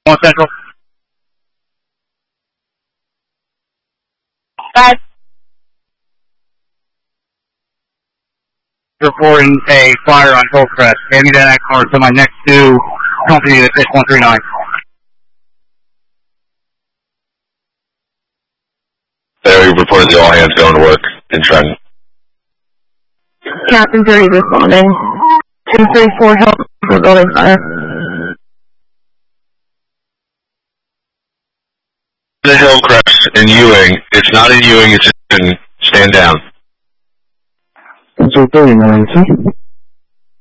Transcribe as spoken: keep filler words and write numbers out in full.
One Central. Five. Reporting a fire on Hillcrest. Handing that car to my next two company at six one three nine. There, we reported the all hands going to work in Trenton. Captain thirty responding. two three four help for building fire. The Hillcrest in Ewing. It's not in Ewing, it's in Stand down. Central thirty-nine, sir.